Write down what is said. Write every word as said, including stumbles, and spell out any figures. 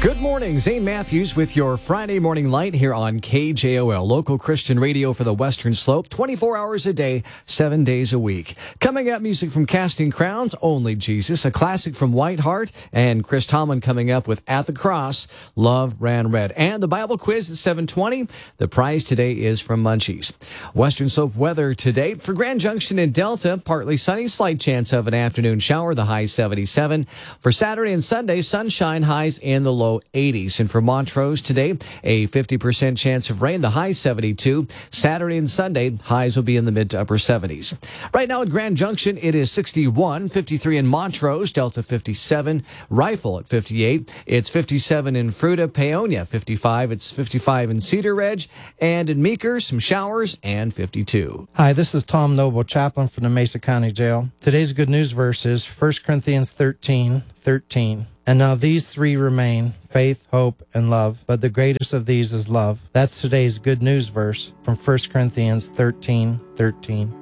Good morning, Zane Matthews with your Friday Morning Light here on K J O L, local Christian radio for the Western Slope, twenty-four hours a day, seven days a week. Coming up, music from Casting Crowns, Only Jesus, a classic from Whiteheart, and Chris Tomlin coming up with At the Cross, Love Ran Red. And the Bible quiz at seven twenty. The prize today is from Munchies. Western Slope weather today for Grand Junction and Delta, partly sunny, slight chance of an afternoon shower, the high seventy-seven. For Saturday and Sunday, sunshine, highs in the low eighties. And for Montrose today, a fifty percent chance of rain, the high seventy-two. Saturday and Sunday, highs will be in the mid to upper seventies. Right now at Grand Junction, it is sixty-one, fifty-three in Montrose, Delta fifty-seven, Rifle at fifty-eight. It's fifty-seven in Fruita, Paonia fifty-five. It's fifty-five in Cedar Ridge, and in Meeker, some showers, and fifty-two. Hi, this is Tom Noble, chaplain from the Mesa County Jail. Today's good news verse is First Corinthians thirteen thirteen. And now these three remain, faith, hope, and love, but the greatest of these is love. That's today's good news verse from First Corinthians thirteen thirteen.